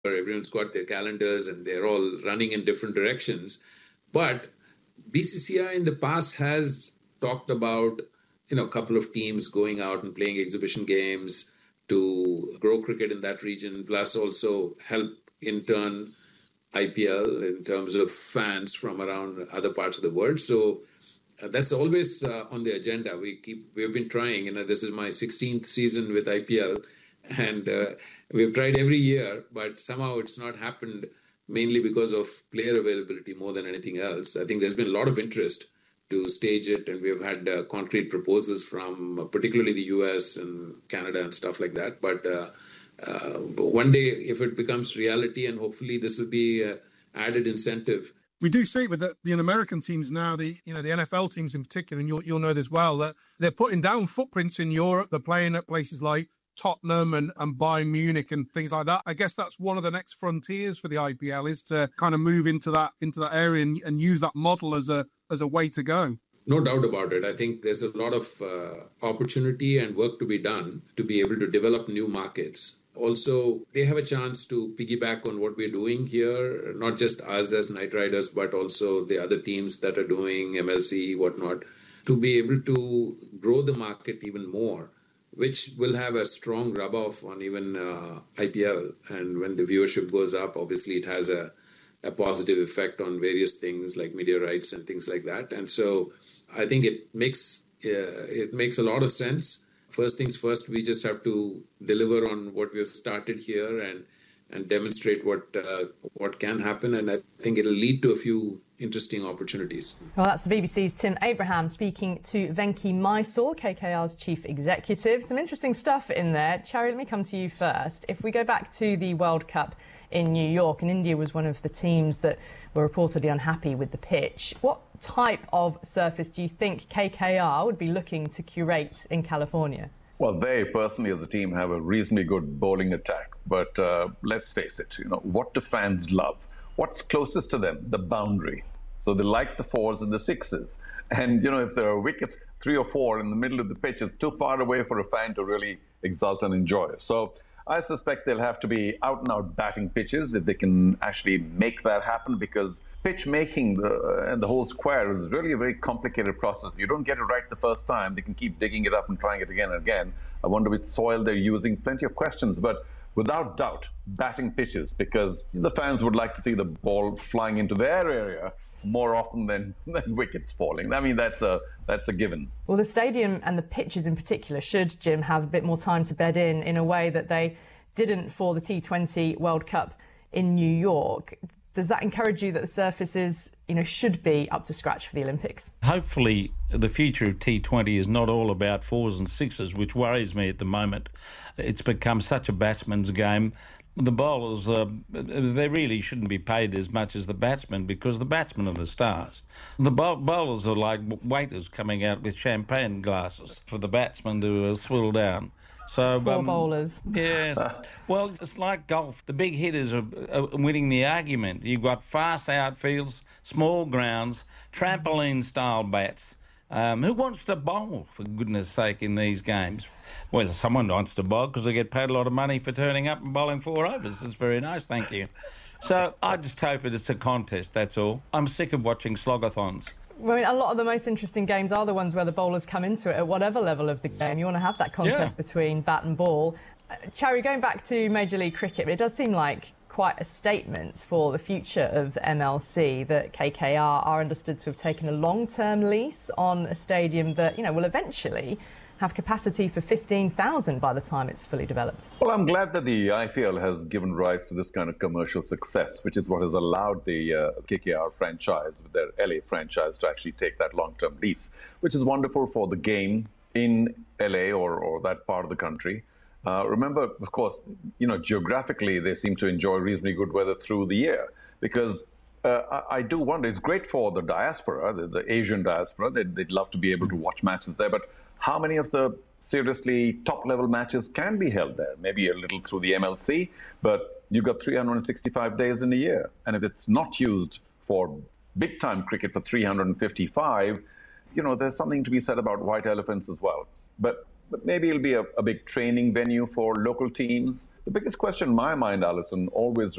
everyone's got their calendars and they're all running in different directions. But BCCI in the past has talked about, a couple of teams going out and playing exhibition games to grow cricket in that region, plus also help in turn IPL in terms of fans from around other parts of the world. So that's always on the agenda. We've been trying, this is my 16th season with IPL, and we've tried every year, but somehow it's not happened, mainly because of player availability more than anything else. I think there's been a lot of interest to stage it, and we've had concrete proposals from particularly the US and Canada and stuff like that. But one day, if it becomes reality, and hopefully this will be added incentive. We do see it with the American teams now, the NFL teams in particular, and you'll know this well, that they're putting down footprints in Europe. They're playing at places like Tottenham and Bayern Munich and things like that. I guess that's one of the next frontiers for the IPL, is to kind of move into that area and use that model as a way to go. No doubt about it. I think there's a lot of opportunity and work to be done to be able to develop new markets. Also, they have a chance to piggyback on what we're doing here, not just us as Knight Riders, but also the other teams that are doing MLC, whatnot, to be able to grow the market even more, which will have a strong rub-off on even IPL. And when the viewership goes up, obviously it has a positive effect on various things like media rights and things like that. And so I think it makes a lot of sense. First things first, we just have to deliver on what we've started here and demonstrate what can happen. And I think it'll lead to a few interesting opportunities. Well, that's the BBC's Tim Abraham speaking to Venki Mysore, KKR's chief executive. Some interesting stuff in there. Chari, let me come to you first. If we go back to the World Cup in New York, and India was one of the teams that were reportedly unhappy with the pitch, what type of surface do you think KKR would be looking to curate in California? Well, they personally as a team have a reasonably good bowling attack, but let's face it, what do fans love? What's closest to them? The boundary. So they like the fours and the sixes. And, if there are wickets 3 or 4 in the middle of the pitch, it's too far away for a fan to really exult and enjoy it. So I suspect they'll have to be out-and-out batting pitches if they can actually make that happen, because pitch making and the whole square is really a very complicated process. You don't get it right the first time. They can keep digging it up and trying it again and again. I wonder which soil they're using. Plenty of questions, but without doubt, batting pitches, because the fans would like to see the ball flying into their area more often than wickets falling. I mean, that's a given. Well, the stadium and the pitches in particular should, Jim, have a bit more time to bed in a way that they didn't for the T20 World Cup in New York. Does that encourage you that the surfaces, should be up to scratch for the Olympics? Hopefully, the future of T20 is not all about 4s and 6s, which worries me at the moment. It's become such a batsman's game. The bowlers, they really shouldn't be paid as much as the batsmen, because the batsmen are the stars. The bowlers are like waiters coming out with champagne glasses for the batsmen to swill down. So poor bowlers. Yes. Well, it's like golf. The big hitters are winning the argument. You've got fast outfields, small grounds, trampoline-style bats. Who wants to bowl, for goodness sake, in these games? Well, someone wants to bowl because they get paid a lot of money for turning up and bowling 4 overs. It's very nice, thank you. So I just hope it's a contest, that's all. I'm sick of watching slogathons. I mean, a lot of the most interesting games are the ones where the bowlers come into it at whatever level of the game. You want to have that contest between bat and ball. Chari, going back to Major League Cricket, it does seem like quite a statement for the future of MLC that KKR are understood to have taken a long-term lease on a stadium that, will eventually have capacity for 15,000 by the time it's fully developed. Well, I'm glad that the IPL has given rise to this kind of commercial success, which is what has allowed the KKR franchise, with their LA franchise, to actually take that long-term lease, which is wonderful for the game in LA or that part of the country. Remember, of course, geographically, they seem to enjoy reasonably good weather through the year, because I do wonder, it's great for the diaspora, the Asian diaspora. They'd love to be able to watch matches there, but how many of the seriously top-level matches can be held there? Maybe a little through the MLC, but you've got 365 days in a year. And if it's not used for big-time cricket for 355, there's something to be said about white elephants as well. But maybe it'll be a big training venue for local teams. The biggest question in my mind, Alison, always